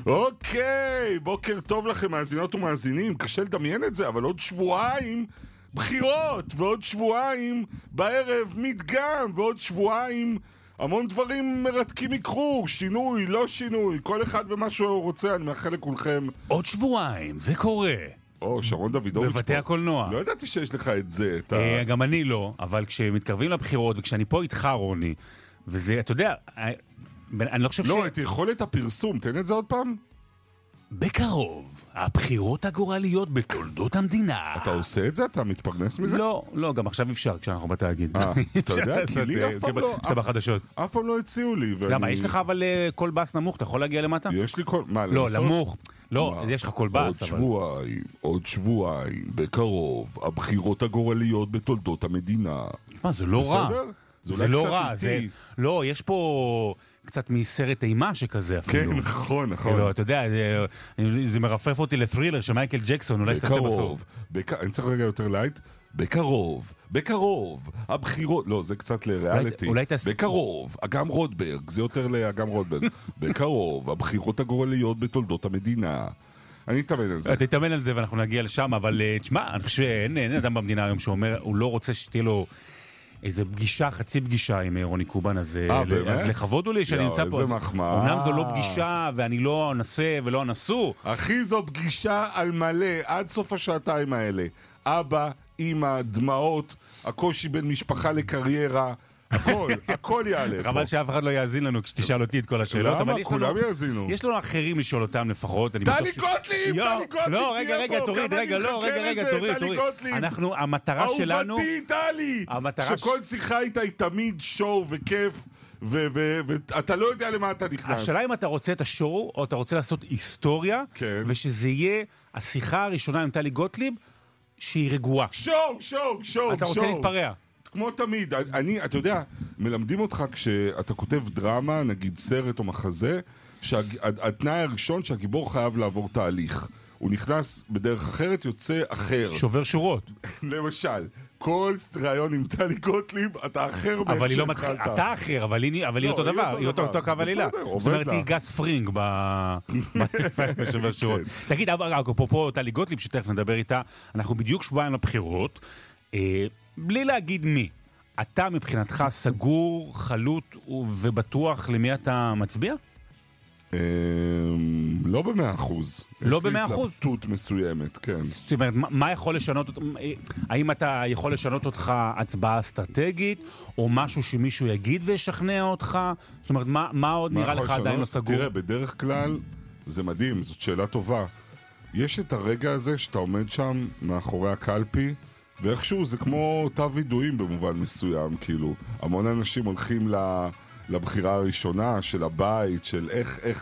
אוקיי, בוקר טוב לכם מאזינות ומאזינים, קשה לדמיין את זה, אבל עוד שבועיים בחירות, ועוד שבועיים בערב מדגם, ועוד שבועיים המון דברים מרתקים יקרו, שינוי, לא שינוי, כל אחד ומה שהוא רוצה, אני מאחל לכולכם. עוד שבועיים, זה קורה. שרון דוידוביץ' בבתי הקולנוע. לא ידעתי שיש לך את זה. גם אני לא, אבל כשמתקרבים לבחירות, וכשאני פה איתך רוני, וזה, אתה יודע, אני לא חושב לא, את יכולת הפרסום, תן את זה עוד פעם. בקרוב, הבחירות הגורליות בתולדות המדינה. אתה עושה את זה? אתה מתפרנס מזה? לא, גם עכשיו אפשר כשאנחנו בתאגיד. אתה יודע, כי לי אף פעם לא... כשאתה בחדשות. אף פעם לא הציעו לי. למה, יש לך אבל קול בס נמוך, אתה יכול להגיע למטה? יש לי קול... מה, לא, נמוך. לא, יש לך קול בס. עוד שבועיים, בקרוב, הבחירות הגורליות בתולדות המדינה. מה, זה לא רע. זה לא רע. לא, יש פה... קצת מסרט אימה שכזה אפילו. כן, נכון. כאילו, אתה יודע, זה מרפף אותי לת'רילר של מייקל ג'קסון, אולי שתעשה בסוף. אני צריך רגע יותר לייט. בקרוב, הבחירות, לא, זה קצת לריאליטי. בקרוב, אגם רודברג, זה יותר לאגם רודברג. בקרוב, הבחירות הגורליות בתולדות המדינה. אני אתאמן על זה. אתה תתאמן על זה ואנחנו נגיע לשם, אבל תשמע, אני חושב שאין אדם במדינה היום שאומר, הוא לא רוצה שתהיה לו... איזה פגישה, חצי פגישה עם רוני קובן, אז לכבוד הוא לי שאני נמצא פה. איזה מחמאה. אמנם זו לא פגישה, ואני לא אנסה ולא אנסו. אחי, זו פגישה על מלא, עד סוף השעתיים האלה. אבא, אמא, דמעות, הקושי בין משפחה לקריירה, הכל יעלה פה. חבל שאף אחד לא יאזין לנו כשתשאל אותי את כל השאלות. למה? כולם יאזינו. יש לנו אחרים לשאול אותם לפחות. טלי גוטליב! לא, רגע, תוריד. תוריד. המטרה שלנו... אהובתי, טלי! שכל שיחה איתה היא תמיד שואו וכיף, ואתה לא יודע למה אתה נכנס. השאלה אם אתה רוצה את השואו, או אתה רוצה לעשות היסטוריה, ושזה יהיה השיחה הראשונה עם טלי גוטליב, שהיא רגועה. שואו. אתה רוצה להתפרע. כמו תמיד, אתה יודע, מלמדים אותך כשאתה כותב דרמה, נגיד סרט או מחזה, שהתנאי הראשון שהגיבור חייב לעבור תהליך. הוא נכנס בדרך אחרת, יוצא אחר. שובר שורות. למשל, כל רעיון עם טלי גוטליב, אתה אחר אבל היא לא מתחילה. אתה אחר, אבל היא אותו דבר. היא אותו קו עלילה. זאת אומרת, היא גס פרינג בשובר שורות. תגיד, אפרופו טלי גוטליב, שתכף נדבר איתה, אנחנו בדיוק שבועיים לבחירות, בלי להגיד מי, אתה מבחינתך סגור, חלוט ובטוח למי אתה מצביע? לא ב100%. לא ב100%? יש לי התלבטות מסוימת, כן. זאת אומרת, מה יכול לשנות, האם אתה יכול לשנות אותך הצבעה אסטרטגית, או משהו שמישהו יגיד וישכנע אותך? זאת אומרת, מה עוד נראה לך עדיין לא סגור? תראה, בדרך כלל, זה מדהים, זאת שאלה טובה. יש את הרגע הזה שאתה עומד שם מאחורי הקלפי, ואיכשהו זה כמו תו וידועים במובן מסוים, כאילו, המון אנשים הולכים לבחירה הראשונה של הבית, של איך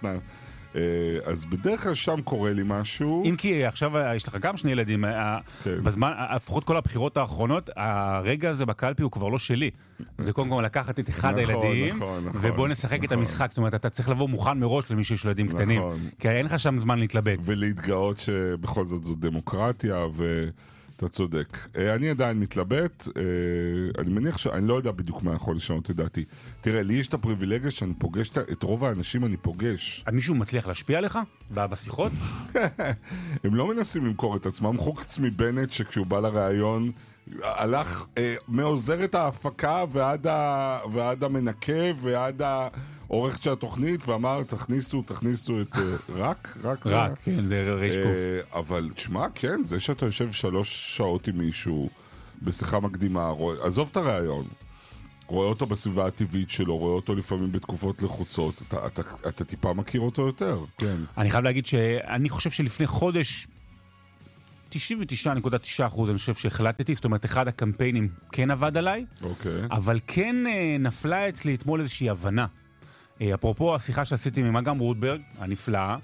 אז בדרך כלל שם קורה לי משהו. אם כי עכשיו יש לך גם שני ילדים, בזמן, לפחות כל הבחירות האחרונות, הרגע הזה בקלפי הוא כבר לא שלי. זה קודם כל לקחת את אחד הילדים, ובוא נשחק את המשחק. זאת אומרת, אתה צריך לבוא מוכן מראש למי שיש לו ילדים קטנים, כי אין לך שם זמן להתלבט. ולהתגאות שבכל זאת זו דמוקרטיה אתה צודק. אני עדיין מתלבט, אני מניח שאני לא יודע בדיוק מה יכול לשנות את דעתי. תראה, לי יש את הפריבילגיה שאני פוגש את רוב האנשים אני פוגש. מישהו מצליח להשפיע עליך בשיחות? הם לא מנסים למכור את עצמם, חוץ מבנט שכשהוא בא לראיון, הלך מעוזרת ההפקה ועד המנקה ועד העורכת של התוכנית ואמר תכניסו רק, כן, זה רייש קוף. אבל תשמע, כן, זה שאתה יושב 3 שעות עם מישהו בשיחה מקדימה, עזוב את הרעיון, רואה אותו בסביבה הטבעית שלו, רואה אותו לפעמים בתקופות לחוצות, אתה טיפה מכיר אותו יותר, כן. אני חייב להגיד שאני חושב שלפני חודש 99.9% אני חושב שהחלטתי, זאת אומרת, אחד הקמפיינים כן עבד עליי, אבל כן נפלה אצלי אתמול איזושהי הבנה. אפרופו השיחה שעשיתי עם אגם רודברג, הנפלאה,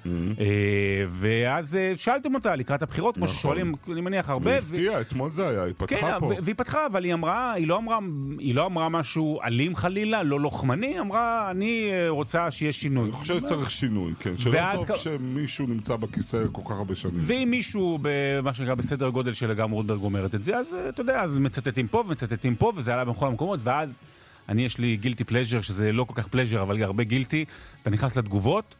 ואז שאלתם אותה לקראת הבחירות, כמו ששואלים, אני מניח הרבה. והפתיעה, אתמול זה היה, היא פתחה פה. והיא פתחה, אבל היא לא אמרה משהו אלים חלילה, לא לוחמני, אמרה, אני רוצה שיהיה שינוי. אני חושב שצריך שינוי, כן, שלא טוב שמישהו נמצא בכיסא כל כך הרבה שנים. ואם מישהו, במה שנקרא, בסדר גודל של אגם רודברג אומרת את זה, אז אתה יודע, אז מצטטים פה, וזה עלה בכל המקומות, ואז יש לי גילטי פלז'ר, שזה לא כל כך פלז'ר, אבל הרבה גילטי, אתה נכנס לתגובות,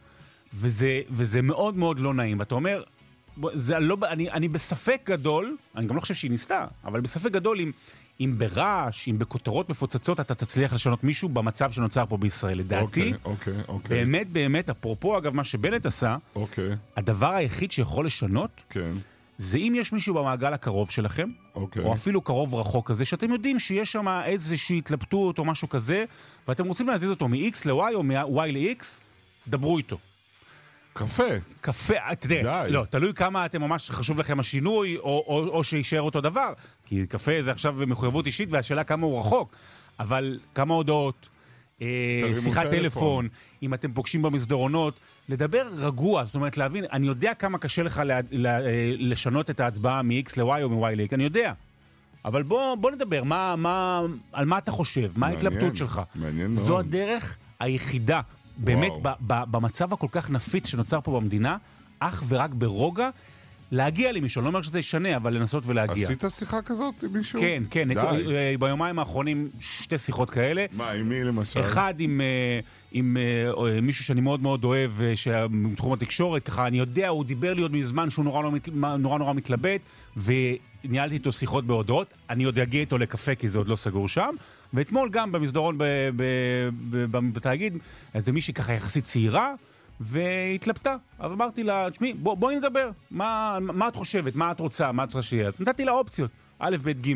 וזה מאוד מאוד לא נעים. ואתה אומר, אני בספק גדול, אני גם לא חושב שהיא ניסתה, אבל בספק גדול אם ברעש, אם בכותרות מפוצצות, אתה תצליח לשנות מישהו במצב שנוצר פה בישראל. לדעתי, באמת, באמת, אפרופו, אגב, מה שבנט עשה, הדבר היחיד שיכול לשנות, זה אם יש מישהו במעגל הקרוב שלכם, או אפילו קרוב רחוק כזה, שאתם יודעים שיש שם איזושהי התלבטות או משהו כזה, ואתם רוצים להזיז אותו מ-X ל-Y או מ-Y ל-X, דברו איתו. קפה, תדע, לא, תלוי כמה אתם ממש חשוב לכם השינוי, או שישאר אותו דבר, כי קפה זה עכשיו מחויבות אישית, והשאלה כמה הוא רחוק, אבל כמה הודעות, שיחת טלפון, אם אתם פוגשים במסדרונות, לדבר רגוע, זאת אומרת להבין, אני יודע כמה קשה לך לשנות את ההצבעה מ-X ל-Y או מ-Y ל-X, אני יודע. אבל בוא נדבר, על מה אתה חושב, מה ההתלבטות שלך. זו הדרך היחידה, באמת, במצב הכל כך נפיץ שנוצר פה במדינה, אך ורק ברוגע, להגיע למישהו, אני לא אומר שזה ישנה, אבל לנסות ולהגיע. עשית שיחה כזאת עם מישהו? כן, כן. ביומיים האחרונים 2 שיחות כאלה. מה, עם מי למשל? אחד עם מישהו שאני מאוד מאוד אוהב, מתחום התקשורת, ככה, אני יודע, הוא דיבר לי עוד מזמן שהוא נורא מתלבט, וניהלתי איתו שיחות בהודעות, אני עוד אגיע איתו לקפה, כי זה עוד לא סגור שם, ואתמול גם במסדרון בתאגיד, איזה מישהי ככה יחסית צעירה, והתלבטה. אבל אמרתי לה, תשמעי, בואי נדבר. מה את חושבת? מה את רוצה? מה את רוצה שיהיה? אז נתתי לה אופציות. א', ב', ג',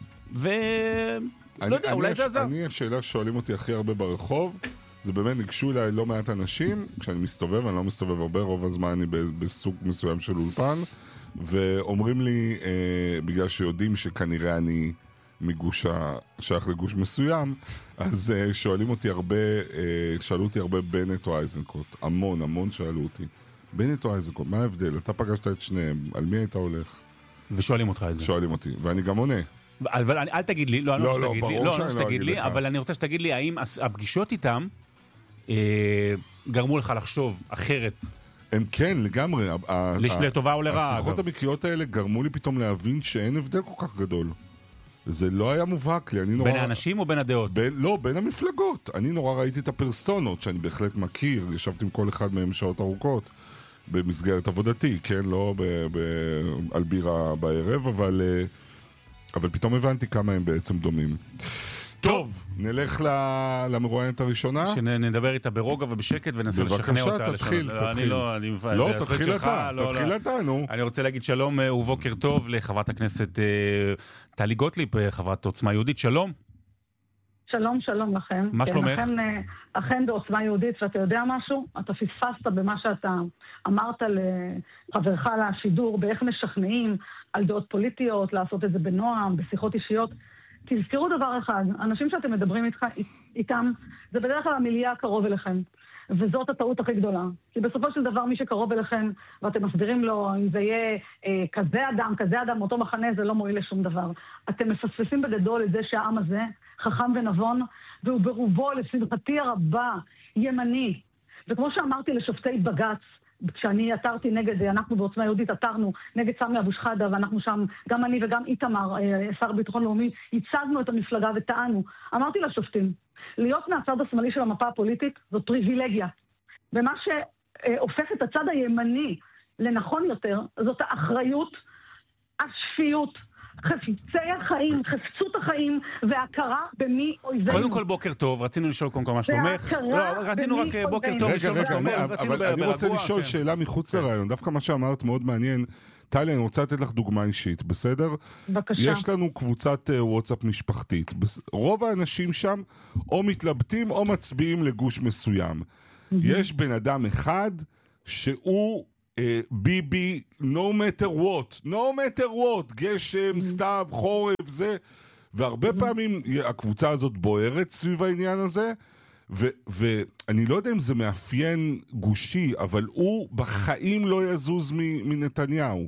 לא יודע, אולי זה עזר. השאלה ששואלים אותי הכי הרבה ברחוב, זה באמת ניגשו אליי לא מעט אנשים, כשאני מסתובב, אני לא מסתובב הרבה, רוב הזמן אני בסוג מסוים של אולפן, ואומרים לי, בגלל שיודעים שכנראה אני מגוש שייך לגוש מסוים, אז שואלים אותי הרבה, שאלו אותי הרבה בנט או אייזנקוט. המון שאלו אותי. בנט או אייזנקוט, מה ההבדל? אתה פגשת את שניהם, על מי היית הולך? ושואלים אותך את זה. שואלים אותי, ואני גם עונה. אבל אל תגיד לי, לא, אני לא רוצה שתגיד לי, אבל אני רוצה שתגיד לי, האם הפגישות איתם גרמו לך לחשוב אחרת? הם כן, לגמרי. לטובה או לרעה, השיחות המקריות האלה גרמו לי פתאום להבין שאין הבדל כל כך גדול. זה לא היה מובהק לי. בין האנשים או בין הדעות? לא, בין המפלגות. אני נורא ראיתי את הפרסונות שאני בהחלט מכיר. ישבתי עם כל אחד מהם שעות ארוכות במסגרת עבודתי, כן? לא על בירה בערב, אבל פתאום הבנתי כמה הם בעצם דומים. טוב, נלך למרואיינת הראשונה. שנדבר איתה ברוגע ובשקט וננסה לשכנע אותה. בבקשה, תתחיל. לא, תתחיל אתה, נו. אני רוצה להגיד שלום ובוקר טוב לחברת הכנסת טלי גוטליב, חברת עוצמה יהודית. שלום. שלום לכם. מה שלומך? אכן בעוצמה יהודית, ואתה יודע משהו? אתה פספסת במה שאתה אמרת לחברך לשידור, באיך משכנעים על דעות פוליטיות, לעשות את זה בנועם, בשיחות אישיות. תזכרו דבר אחד, אנשים שאתם מדברים איתם, זה בדרך כלל המיליה הקרוב אליכם. וזאת הטעות הכי גדולה. כי בסופו של דבר מי שקרוב אליכם, ואתם מסבירים לו, אם זה יהיה כזה אדם, אותו מחנה, זה לא מועיל לשום דבר. אתם מפספסים בגדול את זה שהעם הזה חכם ונבון, והוא ברובו, לשמחתי הרבה, ימני. וכמו שאמרתי לשופטי בג"ץ, כשאני עתרתי אנחנו בעוצמה יהודית עתרנו נגד סמי אבו שחאדה, ואנחנו שם, גם אני וגם איתמר, שר ביטחון לאומי, ייצגנו את המפלגה וטענו. אמרתי לשופטים, להיות מהצד השמאלי של המפה הפוליטית זאת פריבילגיה. ומה שהופך את הצד הימני לנכון יותר, זאת האחריות, השפיות, חפצי החיים, חפצות החיים, והכרה במי אויבינו. קודם כל בוקר טוב, רצינו לשאול קודם כל מה שלומך. רצינו רק בוקר טוב לשאול מה שלומך. אבל אני רוצה לשאול שאלה מחוץ לרעיון, דווקא מה שאמרת מאוד מעניין. טלי, אני רוצה לתת לך דוגמה אישית, בסדר? בבקשה. יש לנו קבוצת וואטסאפ משפחתית. רוב האנשים שם או מתלבטים או מצביעים לגוש מסוים. יש בן אדם אחד שהוא ביבי, no matter what, גשם, סתיו, חורף, זה, והרבה פעמים הקבוצה הזאת בוערת סביב העניין הזה, ואני לא יודע אם זה מאפיין גושי, אבל הוא בחיים לא יזוז מנתניהו.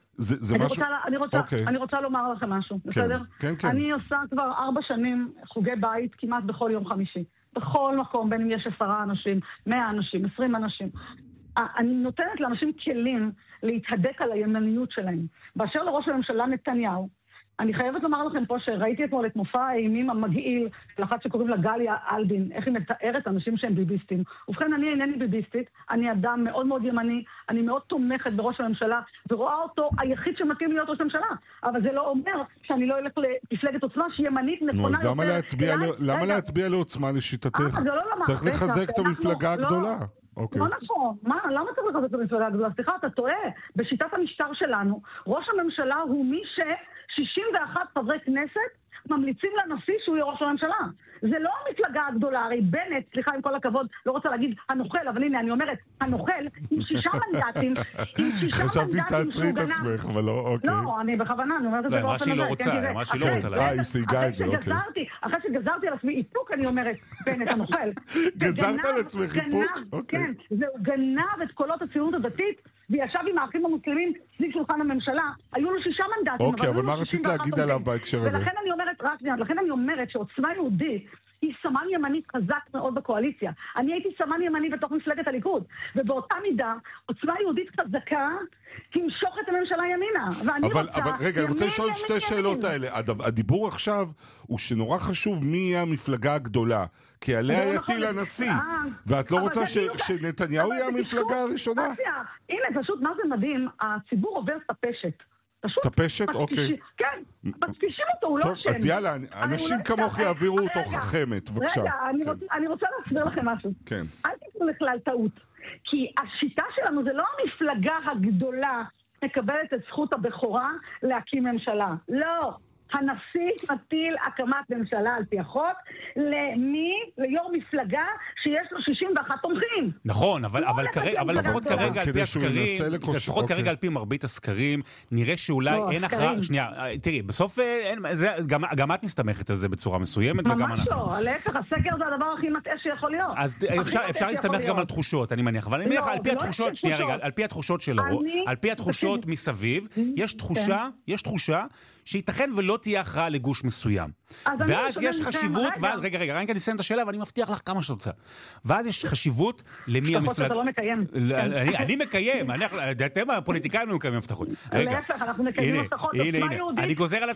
אני רוצה לומר לכם משהו, בסדר? כן. אני עושה כבר 4 שנים חוגי בית כמעט בכל יום חמישי. בכל מקום, בין אם יש 10 אנשים, 100 אנשים, 20 אנשים. אני נותנת לאנשים כלים להתהדק על הימניות שלהם. באשר לראש הממשלה נתניהו, אני חייבת לומר לכם פה שראיתי אתמול את מופע האימים המגעיל של אחת שקוראים לה גליה אלדין, איך היא מתארת אנשים שהם ביביסטים. ובכן, אני אינני ביביסטית, אני אדם מאוד מאוד ימני, אני מאוד תומכת בראש הממשלה, ורואה אותו היחיד שמתאים להיות ראש הממשלה. אבל זה לא אומר שאני לא אלך למפלגת עוצמה שהיא ימנית נכונה יותר. אז למה להצביע לעוצמה לשיטתך? צריך לחזק את המפלגה הגדולה. לא נכון, למה צריך לחזק את המפלגה הגדולה? סליחה, אתה טועה. בשיטת המשטר שלנו, ראש הממשלה הוא מי 61 חברי כנסת ממליצים לנשיא שהוא יהיה ראש הממשלה. זה לא המפלגה הגדולה, הרי בנט, סליחה עם כל הכבוד, לא רוצה להגיד הנוכל, אבל הנה אני אומרת, הנוכל עם 6 מנדטים, חשבתי שתעצרי את עצמך, אבל לא, אוקיי. לא, אני בכוונה, אני אומרת את זה באופן הזה. לא, אמרה שהיא לא רוצה להגיד. היא סייגה את זה, אוקיי. אחרי שגזרתי על עצמי איפוק, אני אומרת, בנט הנוכל. גזרת על עצמך איפוק? אוקיי. כן, זהו גנב את קולות הציונות הדתית, וישב עם האחים המוסלמים סביב שולחן הממשלה. היו לו 6 מנדטים. אוקיי, אבל מה רצית להגיד עליו בהקשר הזה? ולכן אני אומרת שעוצמה יהודית היא סמן ימנית חזק מאוד בקואליציה. אני הייתי סמן ימני בתוך מפלגת הליכוד, ובאותה מידה עוצמה יהודית חזקה תמשוך את הממשלה ימינה. אבל רגע, אני רוצה לשאול 2 שאלות האלה. הדיבור עכשיו הוא שנורא חשוב מי יהיה המפלגה הגדולה, כי עליה יטיל הנשיא, ואת לא רוצה שנתניהו יהיה המפלגה הראשונה? הנה, פשוט מה זה מדהים, הציבור עובר טפשת. טפשת? אוקיי. כן, מספישים אותו, הוא לא אשם. אז יאללה, אנשים כמוך יעבירו אותו חכמת, בבקשה. רגע, אני רוצה להסביר לכם משהו. כן. אל תיתנו לכלל טעות. כי השיטה שלנו זה לא המפלגה הגדולה מקבלת את זכות הבכורה להקים ממשלה. לא. הנשיא מטיל הקמת ממשלה על פי החוק ליו"ר מפלגה שיש לו 61 תומכים. נכון, אבל לפחות כרגע על פי הסקרים, לפחות כרגע על פי מרבית הסקרים, נראה שאולי אין הכרעה, שנייה, תראי, בסוף גם את מסתמכת על זה בצורה מסוימת וגם אנחנו. ממש לא, להפך, הסקר זה הדבר הכי מטעה שיכול להיות. אז אפשר להסתמך גם על תחושות, אני מניח, אבל אני מניח, על פי התחושות, שנייה רגע, על פי התחושות שלו, על פי התחושות מסביב, יש תחושה שייתכן ולא תהיה הכרעה לגוש מסוים. ואז יש חשיבות, רגע, רק אני אסיים את השאלה, ואני מבטיח לך כמה שאת רוצה. ואז יש חשיבות למי המפלגה... אתה לא מקיים. אני מקיים, אתם הפוליטיקאים לא מקיימים הבטחות. להפך, אנחנו מקיימים הבטחות. הנה, אני גוזר על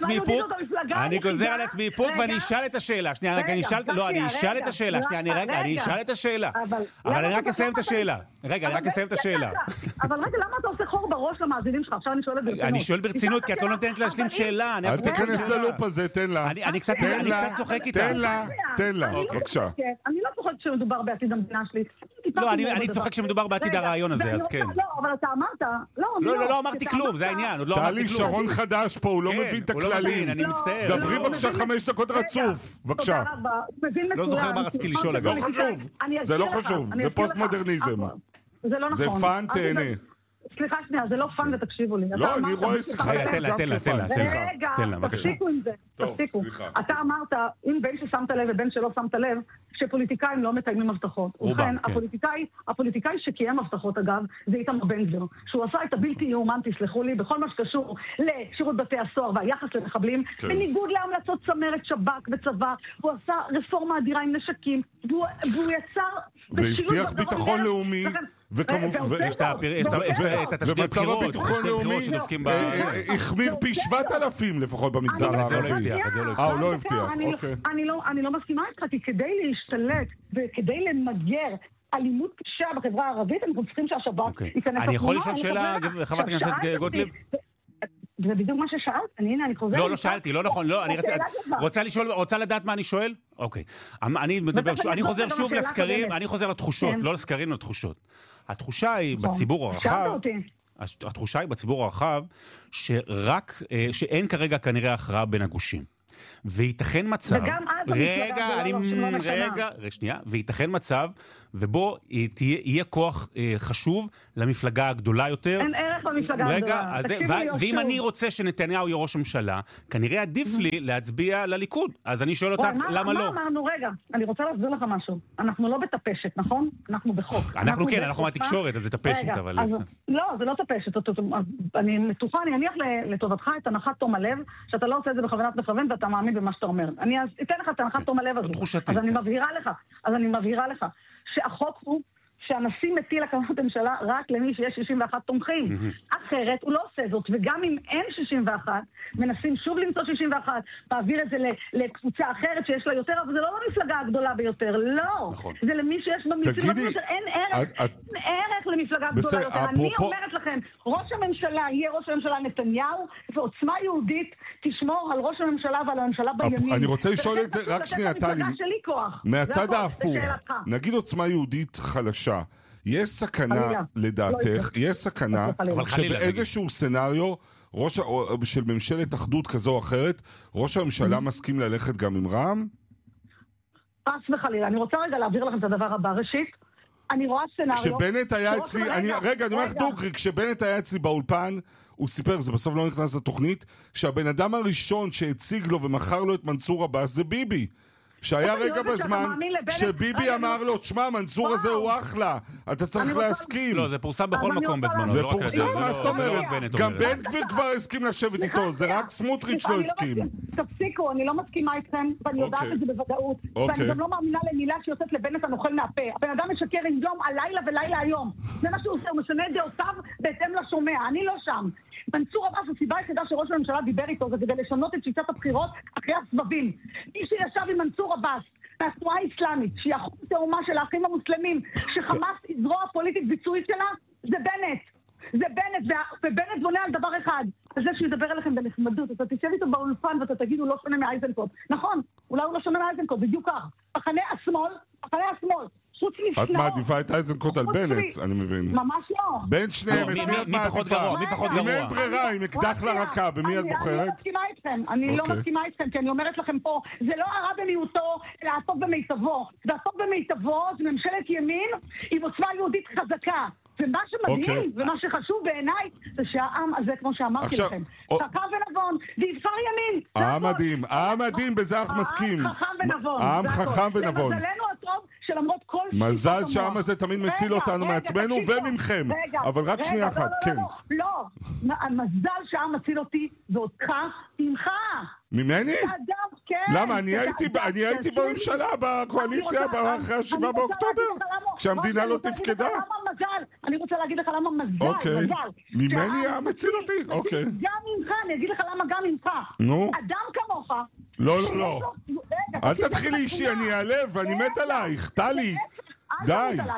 עצמי איפוק, ואני אשאל את השאלה. שנייה, אני אשאל את השאלה. אני אשאל את השאלה. אבל אני רק אסיים את השאלה. רגע, אני רק אסיים את השאלה. אבל רגע, למה אתה עושה חור בראש למאזינים שלך? עכשיו אני שואלת ברצינות. אני שואל ברצינות, כי את לא נותנת להשלים שאלה. אל תיכנס ללופ הזה, תן לה. אני קצת צוחק איתה. תן לה, בבקשה. אני לא צוחק כשמדובר בעתיד המדינה שלי. לא, אני צוחק כשמדובר בעתיד הרעיון הזה, אז כן. לא, אבל אתה אמרת... לא אמרתי כלום, זה העניין. תעלי, שרון חדש פה, הוא לא מבין את הכללים. אני מצטער. דברי בבקשה 5 דקות רצוף, בבקשה. לא זוכר מה רציתי לשאול, אגב. לא חשוב, זה לא חשוב, זה פוסט מודרניזם. זה לא נכון. זה פאן, תהנה. סליחה שנייה, זה לא פאן ותקשיבו לי. לא, אני רואה שיחה. תן לה, בבקשה. תפסיקו עם זה. תפסיקו. אתה אמרת, אם בין ששמת לב ובין שלא שמת לב, שפוליטיקאים לא מקיימים הבטחות. ובכן, הפוליטיקאי שקיים הבטחות, אגב, זה איתמר בן גביר. שהוא עשה את הבלתי יאומן, תסלחו לי, בכל מה שקשור לשירות בתי הסוהר והיחס למחבלים, בניגוד להמלצות צמרת שב"כ וצבא, הוא עשה רפורמה אדירה עם נשקים, והוא יצר... והבטיח ביטחון לאומי, יש את התשדיר בחירות שדופקים ב... החמיר פי 7,000 לפחות במגזר הערבי. הוא לא הבטיח. אני לא מסכימה איתך, כי כדי להשתלט וכדי למגר אלימות קשה בחברה הערבית, אנחנו צריכים שהשב"כ ייכנס לתמונה. אני יכול לשאול שאלה, חברת הכנסת גוטליב? זה בדיוק מה ששאלת, אני חוזרת... לא שאלתי, לא נכון, לא, אני רוצה לדעת מה אני שואל? אוקיי. אני חוזר שוב לסקרים, אני חוזר לתחושות, לא לסקרים, לתחושות. התחושה היא בציבור הרחב, התחושה היא בציבור הרחב, שאין כרגע כנראה הכרעה בין הגושים. וייתכן מצב, וייתכן מצב, ובו יהיה כוח חשוב למפלגה הגדולה יותר. אין ערך במפלגה הגדולה. ואם אני רוצה שנתניהו יהיה ראש ממשלה, כנראה עדיף לי להצביע לליכוד. אז אני שואל אותך, למה לא? מה אמרנו? רגע, אני רוצה להסביר לך משהו. אנחנו לא בטפשת, נכון? אנחנו בחוק. אנחנו מהתקשורת, אז זה טפשת, אבל... לא, זה לא טפשת. אני מתוחה, אני אניח לטובתך את הנחת תום הלב, שאתה לא עושה את זה בכוונת מכוון, ואתה מאמין במה שאתה אומר. אני אתן לך את הנחת תום הלב הזו. אז אני מבהירה לך שהחוק הוא שהנשיא מטיל הקמת ממשלה רק למי שיש 61 תומכים. אף אחרת, הוא לא עושה זאת, וגם אם אין 61, מנסים שוב למצוא 61, להעביר את זה לקבוצה אחרת שיש לה יותר, אבל זה לא למפלגה הגדולה ביותר, לא. נכון. זה למי שיש במפלגה ביותר, אין ערך למפלגה הגדולה יותר. אני אומרת לכם, ראש הממשלה יהיה ראש הממשלה נתניהו, ועוצמה יהודית תשמור על ראש הממשלה ועל הממשלה בימין. אני רוצה לשאול את זה, רק שנייה, טלי, מהצד ההפוך, נגיד עוצמה יהודית חלשה, יש סכנה, לדעתך, יש סכנה שבאיזשהו סצנריו של ממשלת אחדות כזו או אחרת, ראש הממשלה מסכים ללכת גם עם רע"מ? פס וחלילה. אני רוצה רגע להעביר לכם את הדבר הבא. ראשית, אני רואה סצנריו... כשבנט היה אצלי, רגע, אני אומר לך דוגרי, כשבנט היה אצלי באולפן, הוא סיפר, זה בסוף לא נכנס לתוכנית, שהבן אדם הראשון שהציג לו ומכר לו את מנסור עבאס זה ביבי. שהיה רגע בזמן שביבי אמר לו, תשמע, מנסור הזה הוא אחלה, אתה צריך להסכים. לא, זה פורסם בכל מקום בזמנו. זה פורסם, מה זאת אומרת? גם בן גביר כבר הסכים לשבת איתו, זה רק סמוטריץ' לא הסכים. תפסיקו, אני לא מסכימה איתכם, ואני יודעת את זה בוודאות, ואני גם לא מאמינה למילה שיוצאת לבנט הנוכל מהפה. הבן אדם משקר עם יום הלילה ולילה היום. זה מה שהוא עושה, הוא משנה דעותיו בהתאם לשומע. אני לא שם. מנסור עבאס, הסיבה היחידה שראש הממשלה דיבר איתו זה כדי לשנות את שיטת הבחירות אחרי הסבבים. מי שישב עם מנסור עבאס מהתנועה האסלאמית, שהיא החוק תאומה של האחים המוסלמים, שחמאס זרוע פוליטית ביצועית שלה, זה בנט. זה בנט, ובנט בונה על דבר אחד, על זה שידבר אליכם בנחמדות. אתה תשב איתו באולפן ואתה תגיד, הוא לא שונה מאייזנקוט. נכון, אולי הוא לא שונה מאייזנקוט, בדיוק כך. מחנה השמאל. את מעדיפה את אייזנקוט על בנט, אני מבין. ממש לא. בין שניהם, את מי את מעדיפה? מי פחות גרוע? אם אין ברירה, אם אקדח לרקה, במי את בוחרת? אני לא מסכימה איתכם, כי אני אומרת לכם פה, זה לא הרע במיעוטו, אלא הטוב במיטבו. והטוב במיטבו זה ממשלת ימין עם עוצמה יהודית חזקה. ומה שמדהים, ומה שחשוב בעיניי, זה שהעם הזה, כמו שאמרתי לכם, חכם ונבון, ויבחר ימין. העם מדהים, בזה אנחנו מסכים. העם חכם ונבון. למזלנו הטוב, שלמרות כל... מזל שהעם הזה תמיד מציל אותנו מעצמנו וממכם. אבל רק שנייה אחת, כן. לא, המזל שהעם מציל אותי, ואותך, ממך. ממני? למה? אני הייתי בממשלה, בקואליציה, אחרי 7 באוקטובר, כשהמדינה לא תפקדה. אני רוצה להגיד לך למה מזל. ממני העם מציל אותי? אוקיי. גם ממך, אני אגיד לך למה גם ממך. נו? אדם כמוך. לא. אל תתחילי אישי, אני אעלב, אני מת עלייך. טלי, די.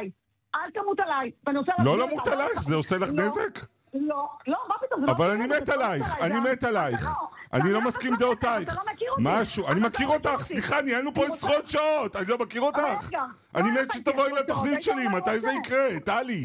אל תמות עליי. לא למות עלייך, זה עושה לך נזק? לא, מה פתאום? אבל אני מת עלייך. אני לא מסכים דעותייך. משהו, אני מכיר אותך, סליחה, ניהלנו פה עשרות שעות, אני לא מכיר אותך. אני מת שתבואי לתוכנית שלי, מתי זה יקרה, טלי?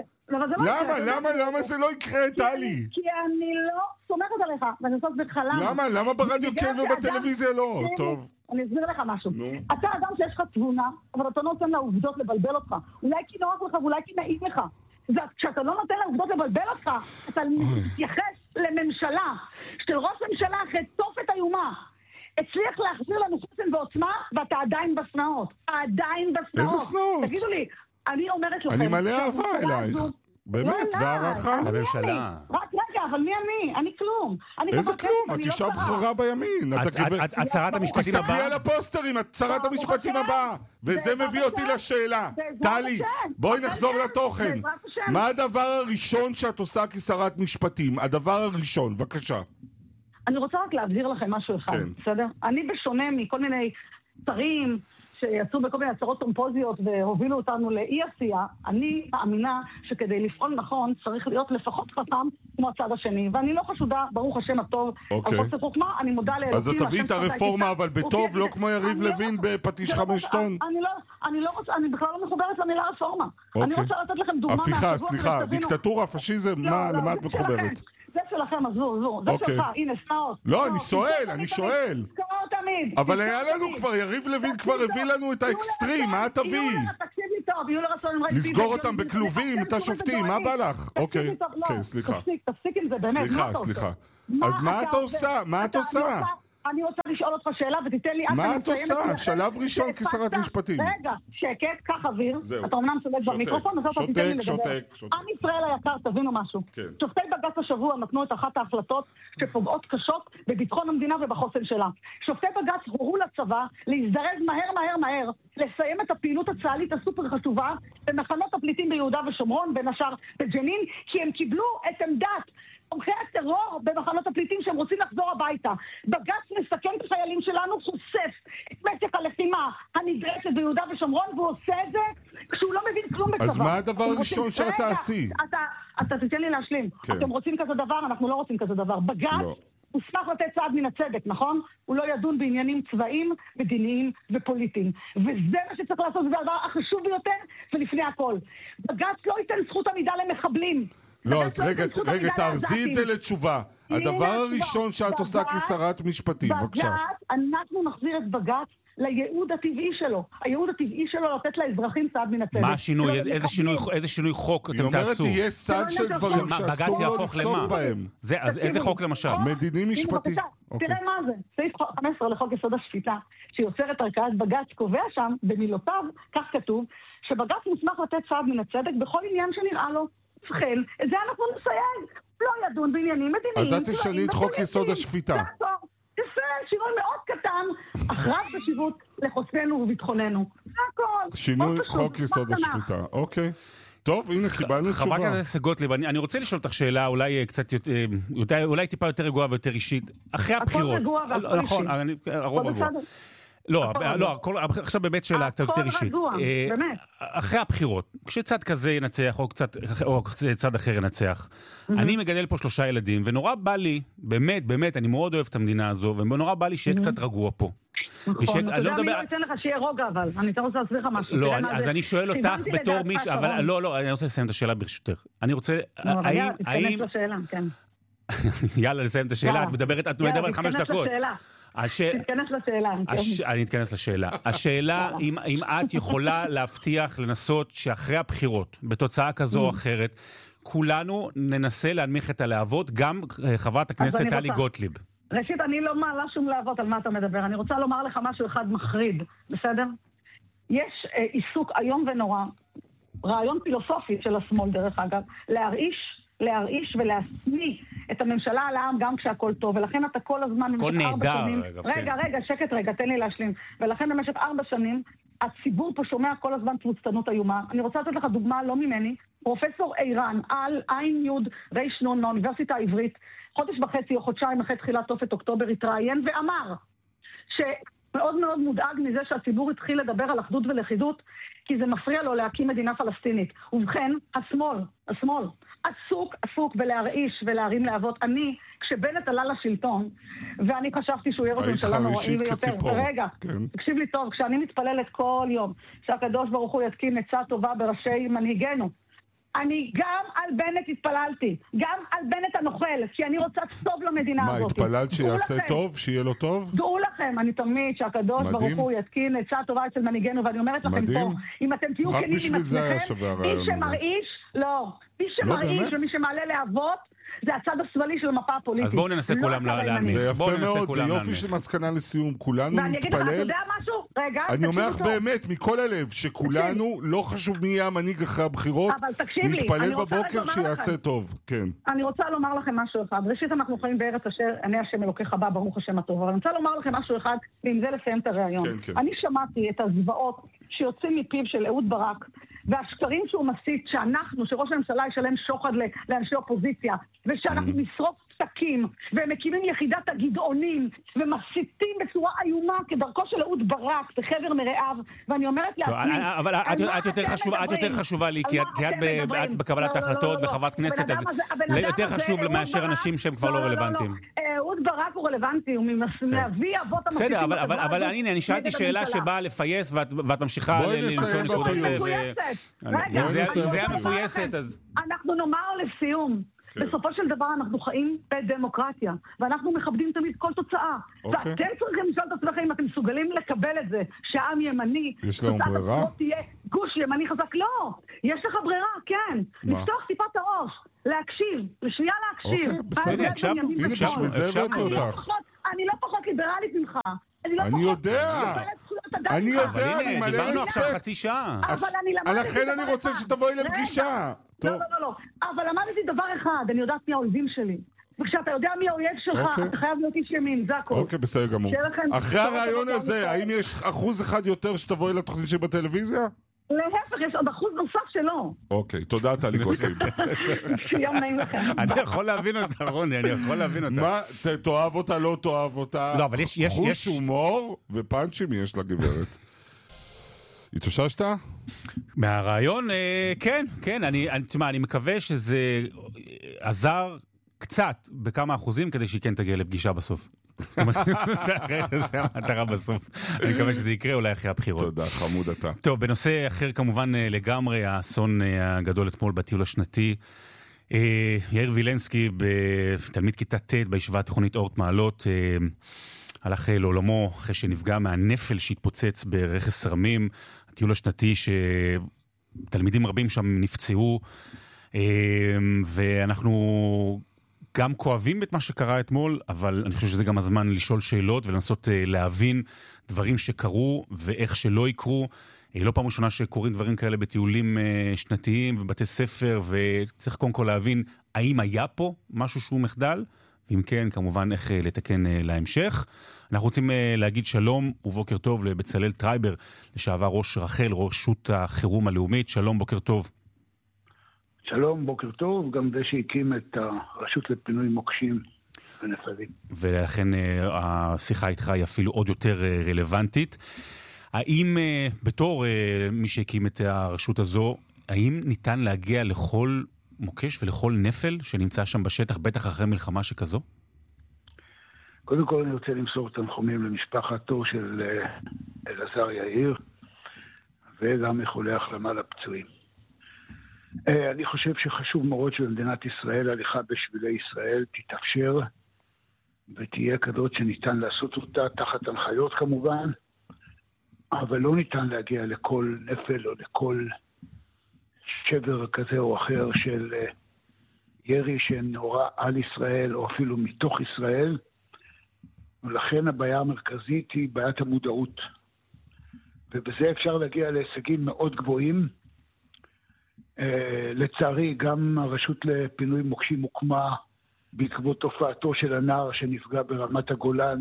למה זה לא יקרה, טלי? כי אני לא סומכת עליך, ואני עושה את זה למה. למה ברדיו כן ובטלוויזיה לא? טוב. אני אסביר לך משהו. אתה אדם שיש לך תבונה, אבל אתה לא נותן לעובדות לבלבל אותך. אולי כי נוח לך ואולי כי נעים לך. כשאתה לא נותן לעובדות לבלבל אותך, אתה מתייחס לממשלה של ראש ממשלה אחרי תופת איומה. הצליח להחזיר לנו חוסן ועוצמה, ואתה עדיין בסנאות. איזה סנאות? תגידו לי, אני אומרת לכם... אני מלא אהבה אלייך. באמת, והערכה. לממשלה. רק רגע, אבל מי אני? אני כלום. איזה כלום? את אישה בחרה בימין. את שרת המשפטים הבאה? תסתכלי על הפוסטרים, את שרת המשפטים הבאה. וזה מביא אותי לשאלה. טלי, בואי נחזור לתוכן. מה הדבר הראשון שאת עושה כשרת משפטים? הדבר הראשון, בבקשה. אני רוצה רק להבהיר לכם משהו אחד, בסדר? אני בשונה מכל מיני שרים שיצאו בכל מיני הצהרות פומפוזיות והובילו אותנו לאי עשייה, אני מאמינה שכדי לפעול נכון צריך להיות לפחות חכם כמו הצד השני, ואני לא חשודה, ברוך השם הטוב, על חוסר חוכמה, אני מודה לאלוקים. אז תביא את הרפורמה, אבל בטוב, לא כמו יריב לוין בפטיש 5 טון. אני בכלל לא מחוברת למילה רפורמה. אני רוצה לתת לכם דוגמה. הפיכה, סליחה, דיקטטורה, פשיזם, למה את מחוברת? זה שלכם, עזבו, זה שלך, הנה, סנאות. לא, אני שואל. אבל היה לנו כבר, יריב לוין כבר הביא לנו את האקסטרים, מה תביא? לסגור אותם בכלובים, את השופטים, מה בא לך? אוקיי, סליחה. תפסיק עם זה, באמת, סליחה. אז מה את עושה? אני רוצה לשאול לשאול אותך שאלה ותיתן לי... מה את עושה? שלב ראשון כשרת משפטים. רגע, שקט, קח אוויר. אתה אומנם שולט במיקרופון, אז אתה תיתן לי לדבר. עם ישראל היקר, תבינו משהו. שופטי בג"ץ השבוע נתנו את אחת ההחלטות שפוגעות קשות בביטחון המדינה ובחוסן שלה. שופטי בג"ץ הורו לצבא להזדרז מהר, לסיים את הפעילות הצה"לית הסופר חשובה במחנות הפליטים ביהודה ושומרון, בין השאר בג'נין, כי הם קיבלו את עמדת תומכי הטרור במחנות הפליטים שהם רוצים לחזור הביתה. בג"ץ מסכן את החיילים שלנו, חושף את משך הלחימה הנדרשת ביהודה ושומרון, והוא עושה את זה כשהוא לא מבין כלום בצבא. אז מה הדבר הראשון שאת תעשי? אתה תיתן לי להשלים. אתם רוצים כזה דבר, אנחנו לא רוצים כזה דבר. בג"ץ הוסמך לתת צעד מן הצדק, נכון? הוא לא ידון בעניינים צבאיים, מדיניים ופוליטיים. וזה מה שצריך לעשות, זה הדבר החשוב ביותר, ולפני הכל. בג"ץ לא ייתן זכות עמידה למחבלים. לא, אז רגע, תארזי את זה לתשובה. הדבר הראשון שאת עושה כשרת משפטים, בבקשה. אנחנו נחזיר את בג"ץ לייעוד הטבעי שלו. הייעוד הטבעי שלו לתת לאזרחים צעד מן הצדק. מה השינוי? איזה שינוי חוק אתם תעשו? היא אומרת, יהיה סד של דברים שאסור לו לפסוק בהם. אז איזה חוק למשל? מדיני משפטי. תראה מה זה. סעיף 15 לחוק יסוד השפיטה, שיוצר את ערכאת בג"ץ, קובע שם, במילותיו, כך כתוב, שבג"ץ מוסמך לתת צעד מן הצדק בכל עניין שנראה לו. ובכן, את זה אנחנו נסייג. לא ידון בעניינים מדיניים. אז את תשני את חוק יסוד השפיטה. יפה, שינוי מאוד קטן, אחרת חשיבות לחוסננו וביטחוננו. זה הכל. שינוי חוק יסוד השפיטה, אוקיי. טוב, הנה, קיבלנו תשובה. חברת הכנסת גוטליב, אני רוצה לשאול אותך שאלה, אולי קצת אולי טיפה יותר רגועה ויותר אישית. אחרי הבחירות. הכל רגוע והכל אישי. נכון, הרוב רגוע. לא, עכשיו באמת שאלה קצת יותר אישית. אחרי הבחירות, כשצד כזה ינצח או צד אחר ינצח, אני מגדל פה 3 ילדים, ונורא בא לי, באמת, אני מאוד אוהב את המדינה הזו, ונורא בא לי שיהיה קצת רגוע פה. נכון, אתה יודע מי לא ייתן לך שיהיה רוגע, אבל אני רוצה להסביר לך משהו. לא, אז אני שואל אותך בתור מישהו, אבל לא, אני רוצה לסיים את השאלה ברשותך. אני רוצה, תתכנס לשאלה, כן. יאללה, לסיים את השאלה, את מדברת 5 דקות. תתכנס לשאלה. אני אתכנס לשאלה. השאלה, אם את יכולה להבטיח, לנסות שאחרי הבחירות, בתוצאה כזו או אחרת, כולנו ננסה להנמיך את הלהבות, גם חברת הכנסת טלי גוטליב. ראשית, אני לא מעלה שום להבות על מה אתה מדבר. אני רוצה לומר לך משהו אחד מחריד, בסדר? יש עיסוק היום ונורא, רעיון פילוסופי של השמאל דרך אגב, להרעיש ולהסמיא את הממשלה על העם גם כשהכל טוב, ולכן אתה כל הזמן... כל נהדר. רגע, שקט, תן לי להשלים. ולכן במשך 4 שנים, הציבור פה שומע כל הזמן תבוסתנות איומה. אני רוצה לתת לך דוגמה, לא ממני, פרופסור אירן, על עין יוד ריישנון מהאוניברסיטה העברית, חודש וחצי או חודשיים אחרי תחילת תופת אוקטובר התראיין ואמר שמאוד מאוד מודאג מזה שהציבור התחיל לדבר על אחדות ולכידות, כי זה מפריע לו להקים מדינה פלסטינית. ובכן, השמאל, עסוק בלהרעיש ולהרים להבות. אני, כשבנט עלה לשלטון, ואני חשבתי שהוא יהיה ראש ממשלה נוראי ויותר. ורגע, תקשיב לי טוב, כשאני מתפללת כל יום, שהקדוש ברוך הוא יתקין עצה טובה בראשי מנהיגנו, אני גם על בנט התפללתי, גם על בנט הנוכל, כי אני רוצה טוב למדינה הזאת. מה, התפללת שיעשה טוב, שיהיה לו טוב? דעו לכם, אני תמיד שהקדוש ברוך הוא יתקין עצה טובה אצל מנהיגנו, ואני אומרת לכם פה, אם אתם תהיו כנים עם עצמכם, מי שמרעיש ומי שמעלה להבות, זה הצד השמאלי של המפה הפוליטית. אז בואו ננסה כולם להאמין. זה יפה מאוד, זה יופי של מסקנה לסיום. כולנו נתפלל. ואני אגיד לך, אתה יודע משהו? רגע, אני אומר לך באמת, מכל הלב, שכולנו, לא חשוב מי יהיה המנהיג אחרי הבחירות, נתפלל בבוקר שיעשה טוב. כן. אני רוצה לומר לכם משהו אחד. ראשית, אנחנו חיים בארץ אשר, אני השם אלוקיך בא, ברוך השם הטוב. אבל אני רוצה לומר לכם משהו אחד, ועם זה לסיים את הרעיון. אני שמעתי את הזוועות שיוצאים מפיו של אהוד ברק, והשקרים שהוא מסית שראש הממשלה ישלם שוחד לאנשי אופוזיציה, ושאנחנו נשרוף פסקים, והם מקימים יחידת הגדעונים, ומסיתים בצורה איומה כדרכו של אהוד ברק, בחבר מרעיו, ואני אומרת לעצמי... אבל את יותר חשובה לי, כי את בקבלת ההחלטות וחברת כנסת, אז יותר חשוב מאשר אנשים שהם כבר לא רלוונטיים. אהוד ברק הוא רלוונטי, הוא מאבי אבות המסיתים. בסדר, אבל הנה, אני שאלתי שאלה שבאה לפייס, ואת ממשיכה למצוא נקודות. זה המפויסת, אז... אנחנו נאמר לסיום, בסופו של דבר אנחנו חיים בדמוקרטיה, ואנחנו מכבדים תמיד כל תוצאה. ואתם צריכים לשאול את עצמכם אם אתם מסוגלים לקבל את זה, שהעם ימני, יש לנו ברירה? תהיה גוש ימני חזק. לא, יש לך ברירה, כן. לפתוח טיפה את הראש, להקשיב, לשנייה להקשיב. בסדר, הקשבנו. הנה, בשביל זה הבאתי אותך. אני לא פחות ליברלית ממך, שלך. אני יודע. אני יודע, אני מלא דיברנו עכשיו רספקט. חצי שעה. אבל אני למדתי לכן אני רוצה שתבואי לפגישה. לא. אבל למדתי דבר אחד, אני יודעת מי האויבים שלי. וכשאתה יודע מי האויב שלך, אתה חייב להיות איש ימין, זה הכל. אוקיי, בסדר גמור. אחרי הרעיון הזה, האם יש 1% יותר שתבואי לתוכנית שבטלוויזיה? להפך, יש עוד 1% נוסף שלא. אוקיי, תודה טלי קוסיב. שיום נעים לכם. אני יכול להבין אותה, רוני, אני יכול להבין אותה. מה, תאהב אותה, לא תאהב אותה? לא, אבל יש... חוש הומור ופאנצ'ים יש לגברת. התאוששת? מהרעיון, כן. אני מקווה שזה עזר קצת בכמה אחוזים כדי שהיא כן תגיע לפגישה בסוף. זאת אומרת, זה המטרה בסוף. אני מקווה שזה יקרה אולי אחרי הבחירות. תודה, חמוד אתה. טוב, בנושא אחר כמובן לגמרי, האסון הגדול אתמול בטיול השנתי. יאיר וילנסקי, תלמיד כיתה ט' בישיבה התיכונית אורט מעלות, הלך לעולמו אחרי שנפגע מהנפל שהתפוצץ ברכס סרמים. הטיול השנתי שתלמידים רבים שם נפצעו, ואנחנו גם כואבים את מה שקרה אתמול, אבל אני חושב שזה גם הזמן לשאול שאלות ולנסות להבין דברים שקרו ואיך שלא יקרו. לא פעם ראשונה שקורים דברים כאלה בטיולים שנתיים ובתי ספר, וצריך קודם כל להבין האם היה פה משהו שהוא מחדל, ואם כן, כמובן איך לתקן להמשך. אנחנו רוצים להגיד שלום ובוקר טוב לבצלאל טרייבר, לשעבר ראש רח"ל, רשות החירום הלאומית. שלום, בוקר טוב. שלום, בוקר טוב, גם זה שהקים את הרשות לפינוי מוקשים ונפלים. ולכן השיחה איתך היא אפילו עוד יותר רלוונטית. האם בתור מי שהקים את הרשות הזו, האם ניתן להגיע לכל מוקש ולכל נפל שנמצא שם בשטח, בטח אחרי מלחמה שכזו? קודם כל אני רוצה למסור תנחומים למשפחתו של אלעזר יאיר, וגם איחולי החלמה לפצועים. אני חושב שחשוב מאוד שבמדינת ישראל הליכה בשבילי ישראל תתאפשר ותהיה כזאת שניתן לעשות אותה תחת הנחיות כמובן, אבל לא ניתן להגיע לכל נפל או לכל שבר כזה או אחר של ירי שנורא על ישראל או אפילו מתוך ישראל, ולכן הבעיה המרכזית היא בעיית המודעות, ובזה אפשר להגיע להישגים מאוד גבוהים. לצערי גם הרשות לפינוי מוקשים הוקמה בעקבות תופעתו של הנער שנפגע ברמת הגולן